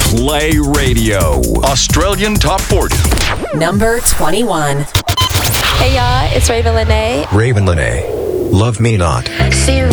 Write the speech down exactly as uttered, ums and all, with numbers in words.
Play Radio. Australian Top forty. Number twenty-one. Hey y'all, it's Raven Lene. Raven Lene. Love Me Not. See you